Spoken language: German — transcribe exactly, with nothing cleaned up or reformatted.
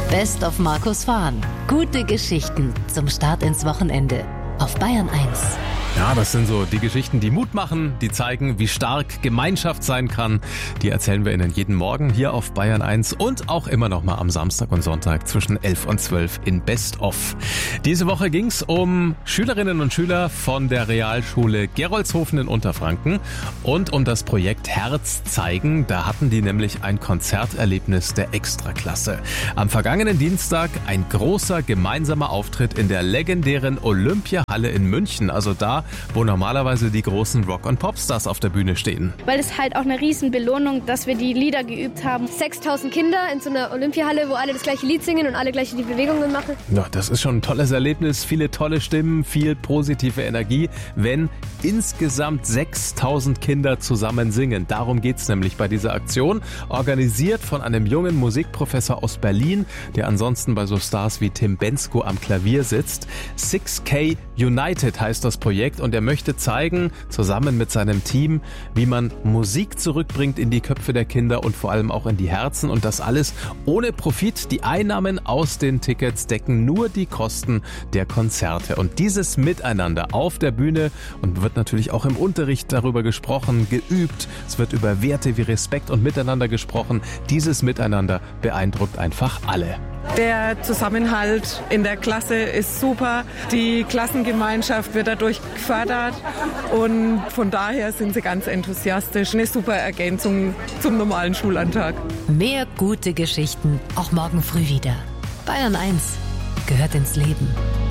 Best of Markus Fahn. Gute Geschichten zum Start ins Wochenende auf Bayern eins. Ja, das sind so die Geschichten, die Mut machen, die zeigen, wie stark Gemeinschaft sein kann. Die erzählen wir Ihnen jeden Morgen hier auf Bayern eins und auch immer noch mal am Samstag und Sonntag zwischen elf und zwölf in Best of. Diese Woche ging es um Schülerinnen und Schüler von der Realschule Gerolzhofen in Unterfranken und um das Projekt Herz zeigen. Da hatten die nämlich ein Konzerterlebnis der Extraklasse. Am vergangenen Dienstag ein großer gemeinsamer Auftritt in der legendären Olympiahalle in München. Also da, wo normalerweise die großen Rock- und Popstars auf der Bühne stehen. Weil es halt auch eine riesen Belohnung, dass wir die Lieder geübt haben. sechstausend Kinder in so einer Olympiahalle, wo alle das gleiche Lied singen und alle gleiche die Bewegungen machen. Ja, das ist schon ein tolles Erlebnis. Viele tolle Stimmen, viel positive Energie, wenn insgesamt sechstausend Kinder zusammen singen. Darum geht's nämlich bei dieser Aktion. Organisiert von einem jungen Musikprofessor aus Berlin, der ansonsten bei so Stars wie Tim Bendzko am Klavier sitzt. six K United heißt das Projekt und er möchte zeigen, zusammen mit seinem Team, wie man Musik zurückbringt in die Köpfe der Kinder und vor allem auch in die Herzen und das alles ohne Profit. Die Einnahmen aus den Tickets decken nur die Kosten der Konzerte und dieses Miteinander auf der Bühne und wird natürlich auch im Unterricht darüber gesprochen, geübt. Es wird über Werte wie Respekt und Miteinander gesprochen. Dieses Miteinander beeindruckt einfach alle. Der Zusammenhalt in der Klasse ist super. Die Klassengemeinschaft wird dadurch gefördert und von daher sind sie ganz enthusiastisch. Eine super Ergänzung zum normalen Schulalltag. Mehr gute Geschichten auch morgen früh wieder. Bayern eins gehört ins Leben.